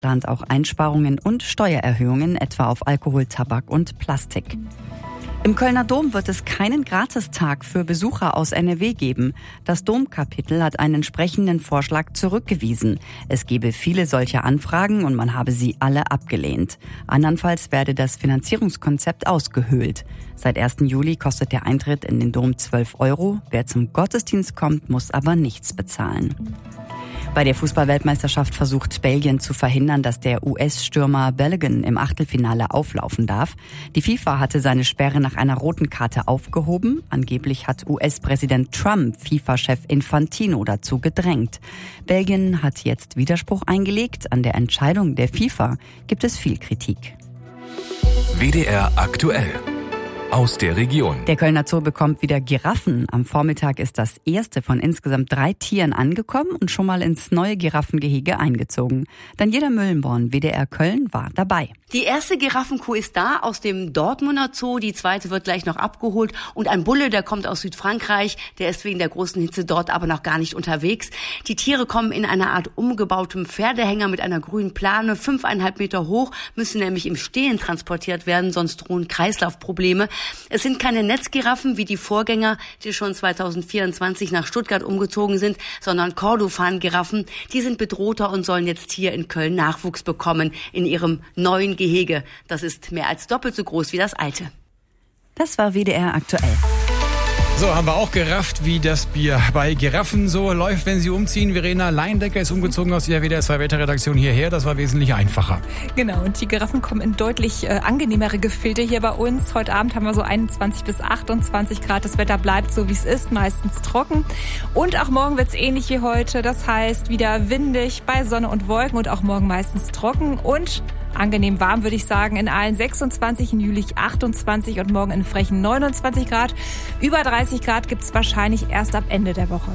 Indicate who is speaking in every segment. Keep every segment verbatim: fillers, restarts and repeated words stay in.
Speaker 1: plant auch Einsparungen und Steuererhöhungen, etwa auf Alkohol, Tabak und Plastik. Im Kölner Dom wird es keinen Gratistag für Besucher aus N R W geben. Das Domkapitel hat einen entsprechenden Vorschlag zurückgewiesen. Es gebe viele solcher Anfragen und man habe sie alle abgelehnt. Andernfalls werde das Finanzierungskonzept ausgehöhlt. Seit ersten Juli kostet der Eintritt in den Dom zwölf Euro. Wer zum Gottesdienst kommt, muss aber nichts bezahlen. Bei der Fußball-Weltmeisterschaft versucht Belgien zu verhindern, dass der U S-Stürmer Balogun im Achtelfinale auflaufen darf. Die FIFA hatte seine Sperre nach einer roten Karte aufgehoben. Angeblich hat U S-Präsident Trump FIFA-Chef Infantino dazu gedrängt. Belgien hat jetzt Widerspruch eingelegt. An der Entscheidung der FIFA gibt es viel Kritik.
Speaker 2: W D R aktuell. Aus der Region.
Speaker 1: Der Kölner Zoo bekommt wieder Giraffen. Am Vormittag ist das erste von insgesamt drei Tieren angekommen und schon mal ins neue Giraffengehege eingezogen. Daniela Müllenborn, W D R Köln, war dabei.
Speaker 3: Die erste Giraffenkuh ist da aus dem Dortmunder Zoo. Die zweite wird gleich noch abgeholt. Und ein Bulle, der kommt aus Südfrankreich. Der ist wegen der großen Hitze dort aber noch gar nicht unterwegs. Die Tiere kommen in einer Art umgebautem Pferdehänger mit einer grünen Plane. Fünfeinhalb Meter hoch, müssen nämlich im Stehen transportiert werden, sonst drohen Kreislaufprobleme. Es sind keine Netzgiraffen wie die Vorgänger, die schon zweitausendvierundzwanzig nach Stuttgart umgezogen sind, sondern Kordofan-Giraffen. Die sind bedrohter und sollen jetzt hier in Köln Nachwuchs bekommen in ihrem neuen Gehege. Das ist mehr als doppelt so groß wie das alte.
Speaker 1: Das war W D R aktuell.
Speaker 4: So, haben wir auch gerafft, wie das Bier bei Giraffen so läuft, wenn sie umziehen. Verena Leindecker ist umgezogen aus ihrer W D R zwei Wetterredaktion hierher. Das war wesentlich einfacher.
Speaker 5: Genau, und die Giraffen kommen in deutlich äh, angenehmere Gefilde hier bei uns. Heute Abend haben wir so einundzwanzig bis achtundzwanzig Grad. Das Wetter bleibt so, wie es ist, meistens trocken. Und auch morgen wird es ähnlich wie heute. Das heißt, wieder windig bei Sonne und Wolken und auch morgen meistens trocken und angenehm warm, würde ich sagen. In Aalen sechsundzwanzig, in Jülich achtundzwanzig und morgen in Frechen neunundzwanzig Grad. Über dreißig Grad gibt es wahrscheinlich erst ab Ende der Woche.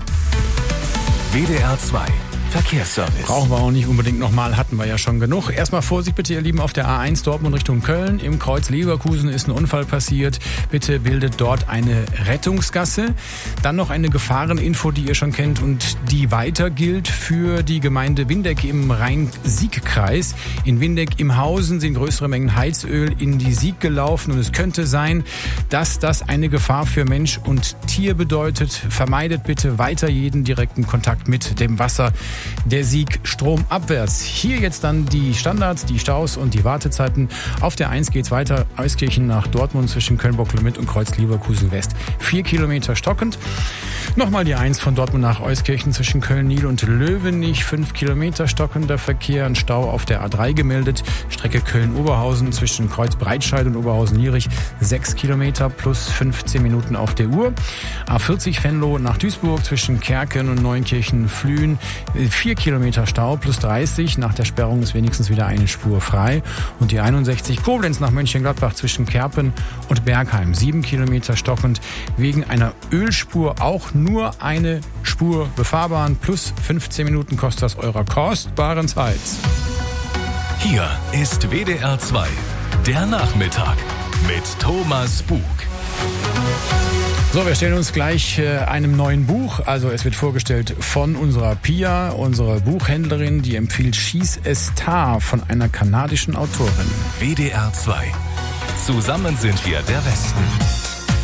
Speaker 2: W D R zwei Verkehrsservice.
Speaker 4: Brauchen wir auch nicht unbedingt nochmal, hatten wir ja schon genug. Erstmal Vorsicht bitte, ihr Lieben, auf der A eins Dortmund Richtung Köln. Im Kreuz Leverkusen ist ein Unfall passiert. Bitte bildet dort eine Rettungsgasse. Dann noch eine Gefahreninfo, die ihr schon kennt und die weiter gilt für die Gemeinde Windeck im Rhein-Sieg-Kreis. In Windeck im Hausen sind größere Mengen Heizöl in die Sieg gelaufen und es könnte sein, dass das eine Gefahr für Mensch und Tier bedeutet. Vermeidet bitte weiter jeden direkten Kontakt mit dem Wasser. Der Sieg stromabwärts. Hier jetzt dann die Standards, die Staus und die Wartezeiten. Auf der eins geht's weiter. Euskirchen nach Dortmund zwischen Köln-Bocklemünd und Kreuz Leverkusen West. Vier Kilometer stockend. Nochmal die eins von Dortmund nach Euskirchen zwischen Köln-Niel und Löwenich. Fünf Kilometer stockender Verkehr. Ein Stau auf der A drei gemeldet. Strecke Köln-Oberhausen zwischen Kreuz Breitscheid und Oberhausen-Lierich. Sechs Kilometer plus fünfzehn Minuten auf der Uhr. A vierzig Venlo nach Duisburg zwischen Kerken und Neunkirchen-Flühen. Vier Kilometer Stau plus dreißig. Nach der Sperrung ist wenigstens wieder eine Spur frei. Und die einundsechzig Koblenz nach Mönchengladbach zwischen Kerpen und Bergheim. Sieben Kilometer stockend. Wegen einer Ölspur auch nur eine Spur befahrbar. Plus fünfzehn Minuten kostet das eurer kostbaren Zeit.
Speaker 2: Hier ist W D R zwei. Der Nachmittag mit Thomas Bug.
Speaker 4: So, wir stellen uns gleich äh, einem neuen Buch. Also es wird vorgestellt von unserer Pia, unserer Buchhändlerin, die empfiehlt Schieß es Tar von einer kanadischen Autorin.
Speaker 2: W D R zwei. Zusammen sind wir der Westen.